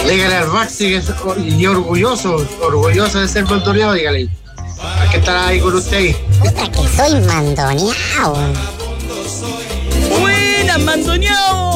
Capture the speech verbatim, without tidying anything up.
Dígale al Baxi que es y orgulloso, orgulloso de ser mandoneado, dígale. ¿A qué estará ahí con usted? Puta que soy mandoneado. ¡Buena, mandoneado!